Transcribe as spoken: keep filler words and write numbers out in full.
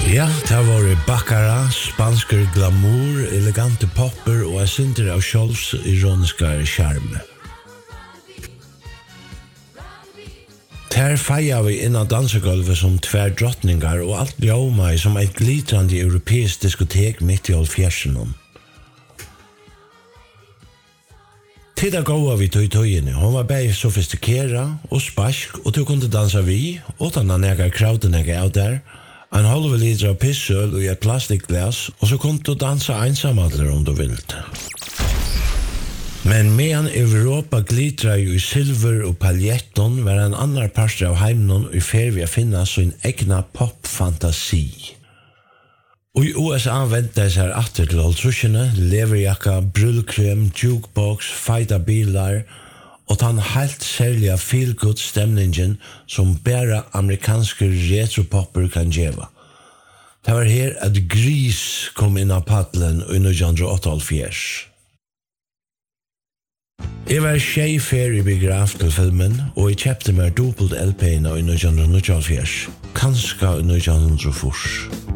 Ja, det var Baccara, spansker glamour, elegante popper og en synder av Scholz ironiska charme. Ter feia vi innan dansegolvet som tvær drottningar og alt ljóma som et glitrande europeisk diskotek mitt i halvfjersen. Tida gåa vi tog i tøyene, hon var bare sofistikera og spask, og du kunne dansa vi, utan han ega kraudinega av der, en halv liter av pissøl og et plastikkglas, og så kunne du dansa einsamadler om du ville. Men medan Europa glitra jo i silver og paljetton, var en annar parster av heimnon i fer vi å finna sin egna pop-fantasi. Og i U S A vente seg atter til holdtrusjene, leverjakka, brullkrem, jukebox, feita bilar, og den helt særlige feel-good stemningen som bare amerikanske retropopper kan gjeva. Det var her at Grease kom inn av paddelen i nitton åttaoghalvfjerds. Jeg var tjejfer i biograf til filmen, og jeg kjøpte meg dobbelt L P-en i nitton nittiohalvfjerds, kanskje i nitton hundre og fyrre.